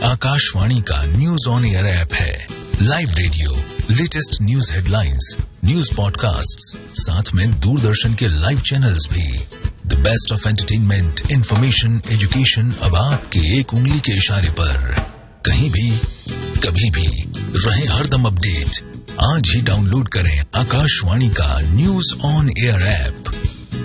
आकाशवाणी का news on air app है। Live radio, latest news headlines, news podcasts, साथ में दूरदर्शन के लाइव चैनल्स भी। The best of entertainment, information, education अब आपके एक उंगली के इशारे पर। कहीं भी, कभी भी, रहे हरदम अपडेट। आज ही डाउनलोड करें आकाशवाणी का न्यूज ऑन एयर ऐप।